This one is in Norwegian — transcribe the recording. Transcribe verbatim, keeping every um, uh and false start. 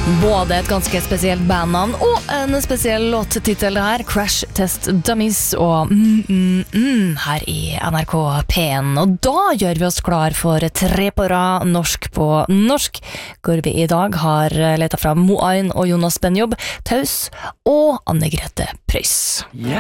Både et ganske spesielt bandnavn og en spesiell låtttitel her, Crash Test Dummies og mm, mm, mm, her i N R K P en. Og da gjør vi oss klar for tre på rad norsk på norsk, hvor vi i dag har letet fra Moain og Jonas Benjob, Taus og Anne Grete Preus.